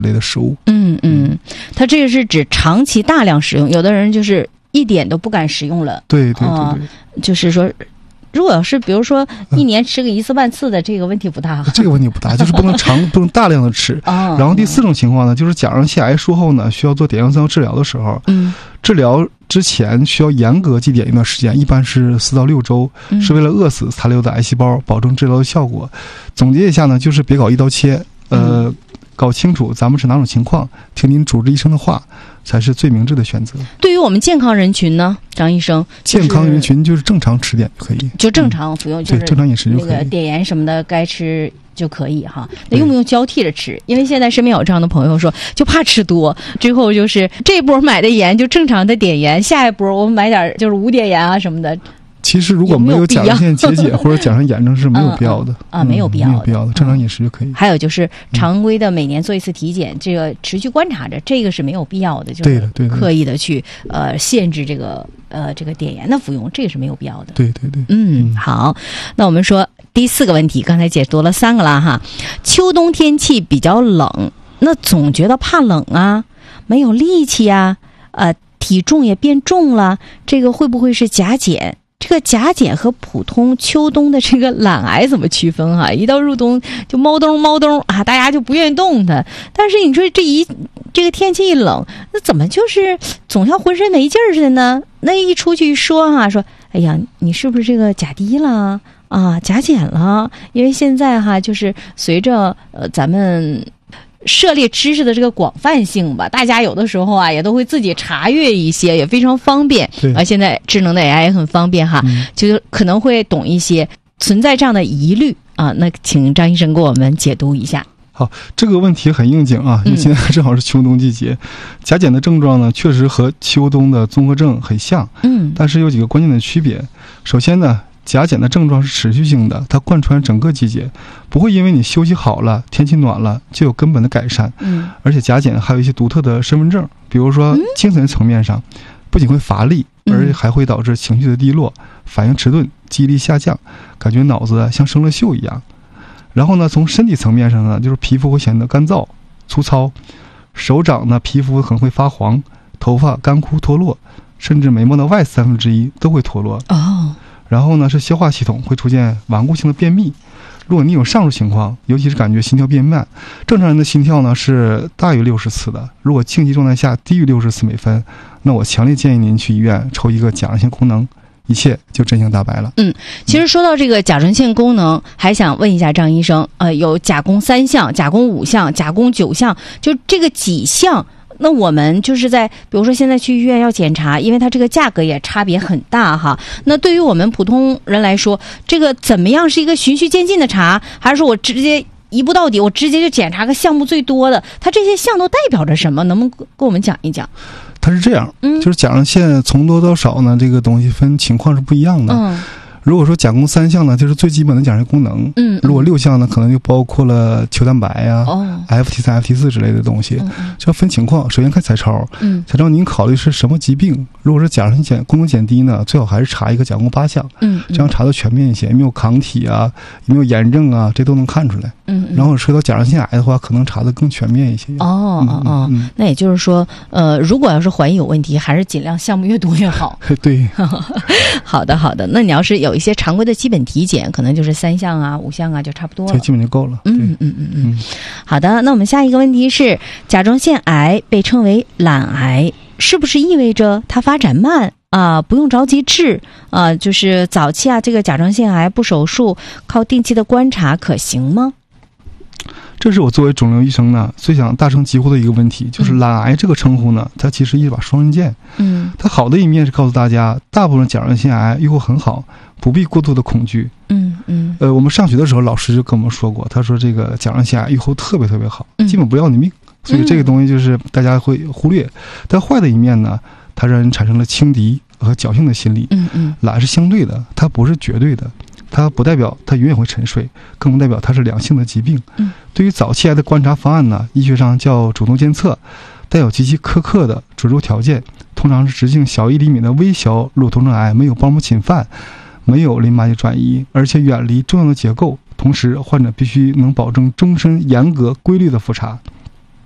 类的食物。 它这个是指长期大量食用，有的人就是一点都不敢食用了。 对， 就是说如果要是比如说一年吃个一次半次的，这个问题不大。 这个问题不大，就是不能大量的吃。然后第4种情况呢，就是甲状腺癌术后呢，需要做碘药三治疗的时候，治疗之前需要严格忌碘一段时间，一般是4到6周，是为了扼死残留的癌细胞，保证治疗的效果。总结一下呢，就是别搞一刀切，搞清楚咱们是哪种情况，听您主治医生的话，才是最明智的选择。 对于我们健康人群呢，张医生， 健康人群就是正常吃碘就可以， 就正常服用，就是正常饮食就可以， 那个碘盐什么的该吃就可以哈。那用不用交替着吃？因为现在身边有这样的朋友说，就怕吃多，最后就是这一波买的盐就正常的碘盐，下一波我们买点就是无碘盐啊什么的。 其实如果没有甲状腺结节或者甲状腺炎症是没有必要的没有必要的， 正常饮食就可以。 还有就是常规的每年做一次体检，这个持续观察着，这个是没有必要的，就是刻意的去限制这个碘盐的服用，这个是没有必要的。 对。 好，那我们说第4个问题，刚才解读了3个了哈。秋冬天气比较冷，那总觉得怕冷啊，没有力气啊，体重也变重了，这个会不会是甲减？这个甲减和普通秋冬的这个懒癌怎么区分啊？一到入冬就猫冬啊，大家就不愿意动它。但是你说这个天气一冷，那怎么就是总像浑身没劲儿似的呢？那一出去说哎呀，你是不是这个甲低了啊？甲减了？因为现在就是随着咱们涉猎知识的这个广泛性吧，大家有的时候也都会自己查阅一些，也非常方便。现在智能的 AI 也很方便就是可能会懂一些，存在这样的疑虑啊。那请张医生给我们解读一下。 好，这个问题很应景啊，因为现在正好是秋冬季节。甲减的症状呢，确实和秋冬的综合症很像，但是有几个关键的区别。首先呢，甲减的症状是持续性的，它贯穿整个季节，不会因为你休息好了，天气暖了就有根本的改善。而且甲减还有一些独特的身份证，比如说精神层面上，不仅会乏力，而且还会导致情绪的低落，反应迟钝，记忆力下降，感觉脑子像生了锈一样。然后呢，从身体层面上呢，就是皮肤会显得干燥粗糙，手掌呢皮肤可能会发黄，头发干枯脱落，甚至眉毛的外1/3都会脱落。然后呢，是消化系统会出现顽固性的便秘。如果你有上述情况，尤其是感觉心跳变慢，正常人的心跳呢是大于60次的，如果静息状态下低于60次每分，那我强烈建议您去医院抽一个甲状腺功能，一切就真相大白了。 其实说到这个甲状腺功能，还想问一下张医生，有甲功3项、甲功5项、甲功9项，就这个几项？那我们就是在比如说现在去医院要检查，因为它这个价格也差别很大哈。那对于我们普通人来说，这个怎么样是一个循序渐进的查，还是说我直接一步到底，我直接就检查个项目最多的？它这些项都代表着什么？能不能跟我们讲一讲？ 它是这样，就是甲状腺从多到少呢，这个东西分情况是不一样的。如果说甲功3项呢，就是最基本的甲状腺功能。如果6项呢，可能就包括了球蛋白呀、FT3、FT4之类的东西。这要分情况。首先看彩超，彩超您考虑是什么疾病？如果是甲状腺功能减低呢，最好还是查一个甲功8项，这样查的全面一些，有没有抗体啊，有没有炎症啊，这都能看出来。然后涉及到甲状腺癌的话，可能查的更全面一些。 那也就是说，如果要是怀疑有问题，还是尽量项目越多越好。 对， 好的。那你要是有一些常规的基本体检，可能就是3项啊、5项啊，就差不多了， 这基本就够了。 好的，那我们下一个问题是，甲状腺癌被称为懒癌，是不是意味着它发展慢啊，不用着急治啊？就是早期这个甲状腺癌不手术，靠定期的观察可行吗？ 这是我作为肿瘤医生呢最想大声疾呼的一个问题，就是懒癌这个称呼呢，它其实一把双刃剑。它好的一面是告诉大家，大部分甲状腺癌预后很好，不必过度的恐惧。我们上学的时候，老师就跟我们说过，他说这个甲状腺癌预后特别特别好，基本不要你命。所以这个东西就是大家会忽略。但坏的一面呢，它让人产生了轻敌和侥幸的心理。懒是相对的，它不是绝对的。它不代表它永远会沉睡，更不代表它是良性的疾病。对于早期癌的观察方案呢，医学上叫主动监测，带有极其苛刻的准入条件，通常是直径小1厘米的微小乳头症癌，没有包膜侵犯，没有淋巴结转移，而且远离重要的结构，同时患者必须能保证终身严格规律的复查。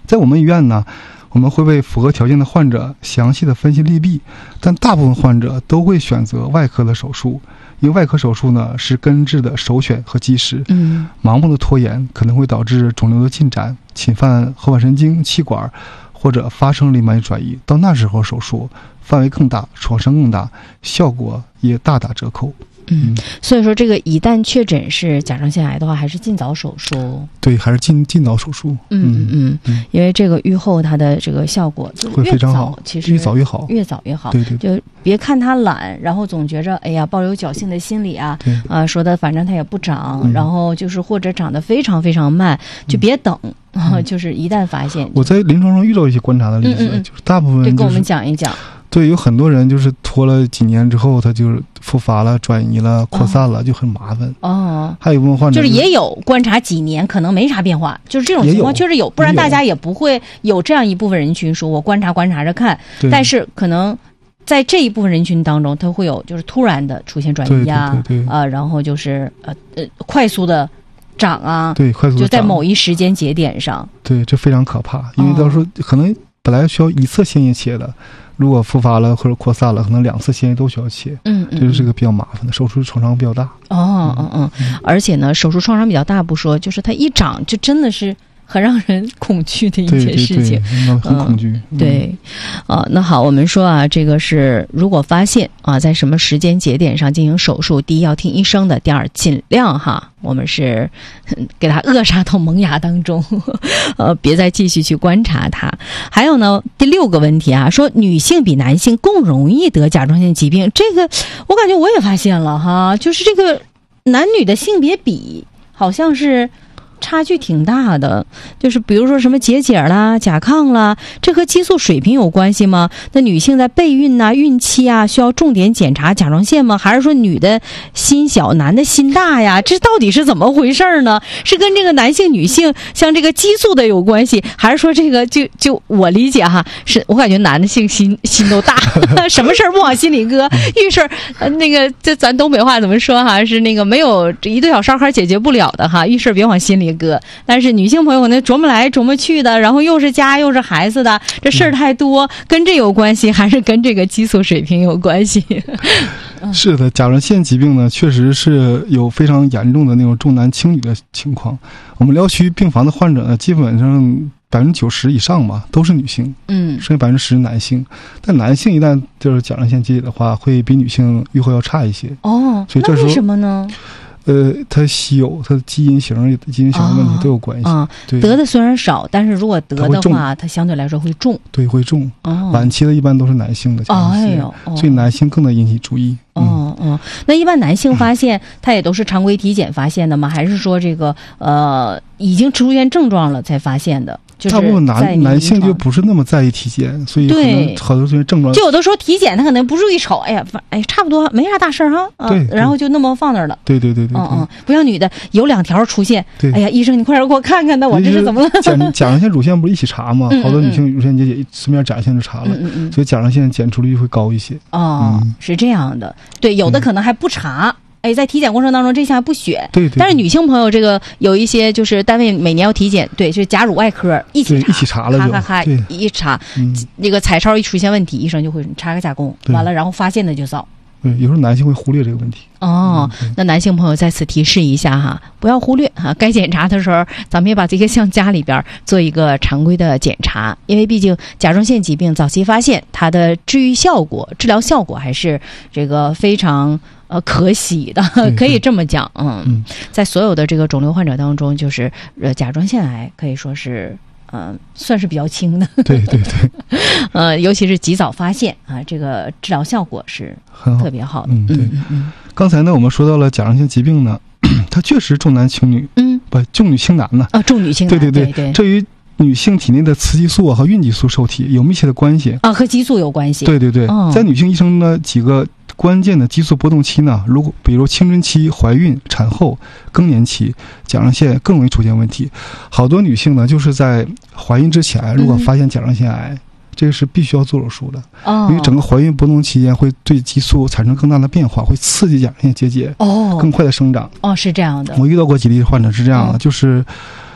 在我们医院呢，我们会为符合条件的患者详细的分析利弊，但大部分患者都会选择外科的手术，因为外科手术呢是根治的首选和基石。盲目的拖延可能会导致肿瘤的进展，侵犯后半神经、气管，或者发生淋巴液转移。到那时候手术范围更大，创伤更大，效果也大打折扣。 所以说这个一旦确诊是甲状腺癌的话，还是尽早手术。 对，还是尽早手术。 因为这个预后它的这个效果就会非常好， 其实越早越好， 越早越好。 对对， 就别看他懒，然后总觉着哎呀抱有侥幸的心理啊，说的反正他也不长，然后就是或者长得非常非常慢，就别等。就是一旦发现， 我在临床上遇到一些观察的例子，就是大部分对，跟我们讲一讲。 对，有很多人就是拖了几年之后，他就是复发了、转移了、扩散了，就很麻烦。还有一部分患者就是也有观察几年可能没啥变化，就是这种情况确实有，不然大家也不会有这样一部分人群说我观察着看，但是可能在这一部分人群当中，他会有就是突然的出现转移啊，然后就是快速的长啊， 对，快速的长， 就在某一时间节点上， 对，这非常可怕，因为到时候可能本来需要一次腺液切的。如果复发了或者扩散了，可能2次腺液都需要切，这是个比较麻烦的手术，创伤比较大。 而且呢，手术创伤比较大不说，就是它一长就真的是很让人恐惧的一件事情， 很恐惧。 对，那好，我们说啊，这个是如果发现啊，在什么时间节点上进行手术，第一要听医生的，第二尽量我们是给它扼杀到萌芽当中，别再继续去观察它。还有呢，第6个问题啊，说女性比男性更容易得甲状腺疾病，这个我感觉我也发现了就是这个男女的性别比好像是差距挺大的，就是比如说什么结节啦、甲亢啦，这和激素水平有关系吗？那女性在备孕啊、孕期啊，需要重点检查甲状腺吗？还是说女的心小，男的心大呀？这到底是怎么回事呢？是跟这个男性、女性像这个激素的有关系，还是说这个就我理解是我感觉男的性心都大，什么事儿不往心里搁，遇事儿那个这咱东北话怎么说是那个没有一对小烧烤解决不了的遇事别往心里搁。但是女性朋友可能琢磨来琢磨去的，然后又是家又是孩子的，这事儿太多，跟这有关系还是跟这个激素水平有关系？ 是的，甲状腺疾病呢，确实是有非常严重的那种重男轻女的情况。我们疗区病房的患者呢，基本上90%以上吧，都是女性，剩下10%是男性。但男性一旦就是甲状腺结节的话，会比女性预后要差一些。所以这时候那为什么呢？ 它稀有，它的基因型问题都有关系。对， 得的虽然少，但是如果得的话，它相对来说会重。 对，会重。晚期的一般都是男性的甲状腺，所以男性更得引起注意。 那一般男性发现，他也都是常规体检发现的吗？还是说这个已经出现症状了才发现的？ 大部分男性就不是那么在意体检，所以可能好多这些症状， 就有的时候体检他可能不注意瞅，差不多没啥大事儿对， 然后就那么放那儿了。 对， 不像女的有2条出现，哎呀，医生你快点给我看看，那我这是怎么了？ 甲状腺乳腺不是一起查吗？好多女性乳腺结节顺便甲状腺就查了，所以甲状腺检出率会高一些。 是这样的，对，有的可能还不查。在体检过程当中这项不选， 对， 但是女性朋友这个有一些就是单位每年要体检，对，就是甲乳外科一起查了就， 一查，那个彩超一出现问题，医生就会查个甲功，完了然后发现的就早。 对，有时候男性会忽略这个问题。 那男性朋友在此提示一下不要忽略该检查的时候，咱们也把这些向家里边做一个常规的检查，因为毕竟甲状腺疾病早期发现，它的治疗效果还是这个非常可喜的，可以这么讲。在所有的这个肿瘤患者当中，就是甲状腺癌可以说是算是比较轻的。 对， 尤其是及早发现这个治疗效果是特别好的。 刚才呢，我们说到了甲状腺疾病呢，它确实重男轻女，重女轻男呢。 重女轻男。 对，这与女性体内的雌激素和孕激素受体有密切的关系和激素有关系。 对，在女性一生的几个关键的激素波动期呢，比如青春期、怀孕、产后、更年期，甲状腺更容易出现问题。好多女性呢，就是在怀孕之前，如果发现甲状腺癌，这个是必须要做手术的。因为整个怀孕波动期间会对激素产生更大的变化，会刺激甲状腺结节更快的生长。 是这样的。 我遇到过几例患者是这样的，就是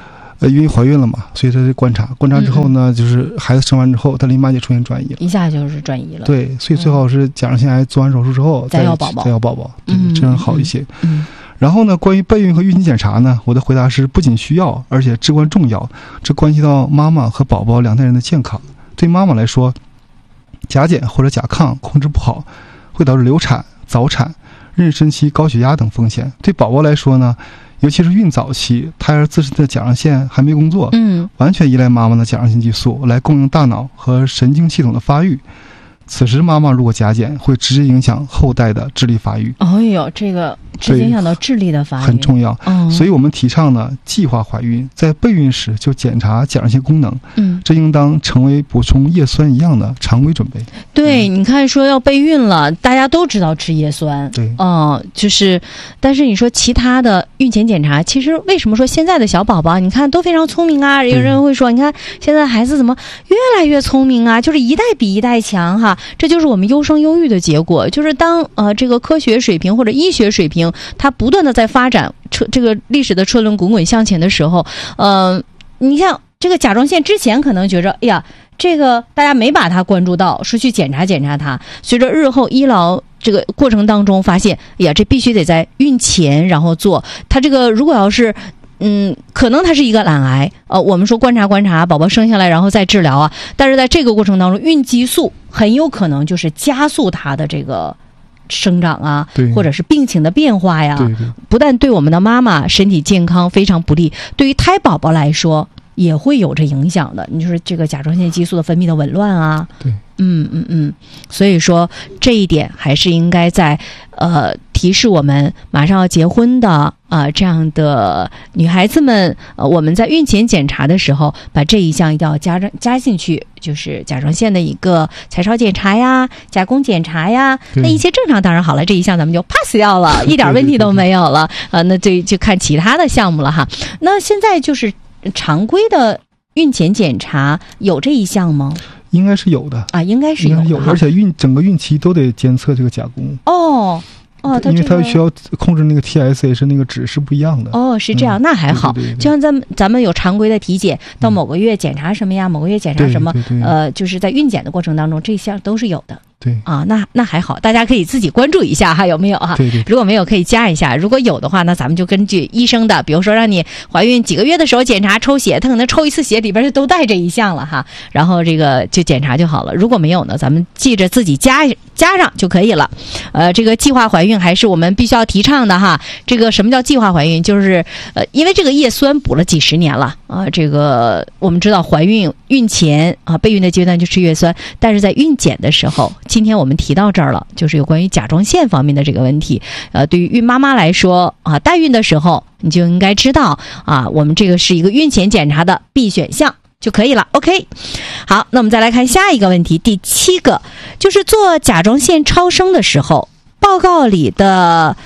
因为怀孕了嘛，所以她观察之后呢，就是孩子生完之后，她淋巴结出现转移了， 一下就是转移了。 对，所以最好是甲状腺癌做完手术之后再要宝宝， 对，这样好一些。然后呢，关于备孕和孕期检查呢，我的回答是不仅需要，而且至关重要，这关系到妈妈和宝宝两代人的健康。对妈妈来说，甲减或者甲亢控制不好，会导致流产、早产、妊娠期高血压等风险。对宝宝来说呢，尤其是孕早期，胎儿自身的甲状腺还没工作，完全依赖妈妈的甲状腺激素来供应大脑和神经系统的发育。此时妈妈如果甲减，会直接影响后代的智力发育。 这个直接影响到智力的发育， 很重要。所以我们提倡呢，计划怀孕，在备孕时就检查甲状腺功能。这应当成为补充叶酸一样的常规准备。 对，你看说要备孕了，大家都知道吃叶酸。 对， 但是你说其他的孕前检查，其实为什么说现在的小宝宝，你看都非常聪明啊？有人会说，你看现在孩子怎么越来越聪明啊？就是一代比一代强哈。这就是我们优生优育的结果。就是当这个科学水平或者医学水平它不断的在发展，这个历史的车轮滚滚向前的时候，你像这个甲状腺之前可能觉着，哎呀，这个大家没把它关注到，是去检查它。随着日后医疗这个过程当中发现，哎呀，这必须得在孕前然后做。它这个如果要是可能它是一个懒癌，我们说观察宝宝生下来然后再治疗啊，但是在这个过程当中，孕激素很有可能就是加速它的这个生长啊，或者是病情的变化呀。 对， 不但对我们的妈妈身体健康非常不利，对于胎宝宝来说也会有着影响的。你就是这个甲状腺激素的分泌的紊乱啊。 对， 所以说这一点还是应该在提示我们马上要结婚的这样的女孩子们，我们在孕前检查的时候，把这一项一定要加进去，就是甲状腺的一个彩超检查呀、甲宫检查呀。那一切正常当然好了，这一项咱们就 pass 掉了，一点问题都没有了。那就看其他的项目了哈。那现在就是常规的孕前检查有这一项吗？ 应该是有的啊，应该是有的， 而且整个孕期都得监测这个甲宫。因为它需要控制那个 TSH 那个值是不一样的。 是这样，那还好。 对， 就像咱们有常规的体检，到某个月检查什么呀，某个月检查什么，就是在孕检的过程当中，这项都是有的。 对啊，那还好，大家可以自己关注一下哈，有没有哈？ 对， 如果没有可以加一下，如果有的话，那咱们就根据医生的，比如说让你怀孕几个月的时候检查抽血，他可能抽一次血里边就都带这一项了哈，然后这个就检查就好了。如果没有呢，咱们记着自己加上就可以了。这个计划怀孕还是我们必须要提倡的哈。这个什么叫计划怀孕？就是因为这个叶酸补了几十年了啊，这个我们知道怀孕孕前啊备孕的阶段就吃叶酸，但是在孕检的时候，今天我们提到这儿了，就是有关于甲状腺方面的这个问题。对于孕妈妈来说啊，代孕的时候你就应该知道啊，我们这个是一个孕前检查的必选项就可以了。 OK， 好，那我们再来看下一个问题，第7个，就是做甲状腺超声的时候，报告里的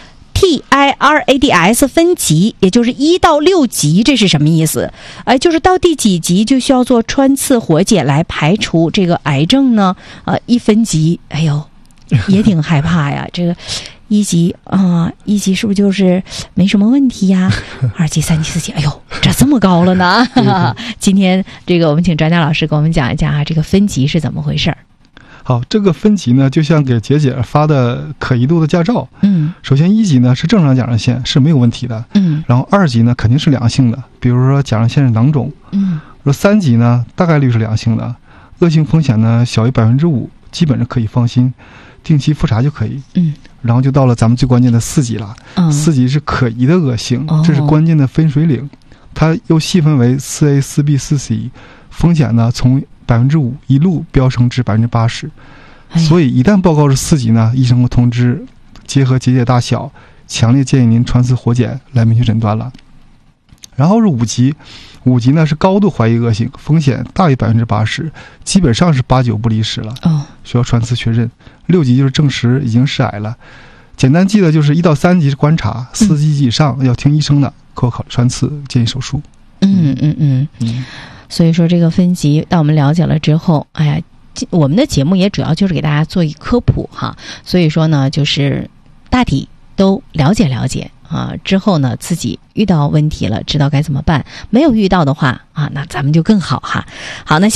TIRADS 分级，也就是1到6级，这是什么意思？就是到第几级就需要做穿刺活检来排除这个癌症呢？一分级，哎呦，也挺害怕呀。这个1级1级是不是就是没什么问题呀？2级、3级、4级，哎呦，这么高了呢？今天这个我们请专家老师给我们讲一讲这个分级是怎么回事。 好，这个分级呢，就像给姐发的可疑度的驾照。首先1级呢是正常甲状腺是没有问题的。然后2级呢肯定是良性的，比如说甲状腺是囊肿。说3级呢大概率是良性的，恶性风险呢小于5%，基本上可以放心，定期复查就可以。然后就到了咱们最关键的4级了。4级是可疑的恶性，这是关键的分水岭。它又细分为4A、4B、4C， 风险呢从5%一路飙升至80%。所以一旦报告是4级呢，医生会通知，结合结节大小，强烈建议您穿刺活检来明确诊断了。然后是5级，5级呢是高度怀疑恶性，风险大于80%，基本上是8、9不离10了，需要穿刺确认。6级就是证实已经是癌了。简单记得就是1到3级是观察，4级以上要听医生的，可考虑穿刺，建议手术。 所以说这个分级，当我们了解了之后，哎呀，我们的节目也主要就是给大家做一科普哈。所以说呢，就是大体都了解啊，之后呢自己遇到问题了，知道该怎么办；没有遇到的话啊，那咱们就更好哈。好，那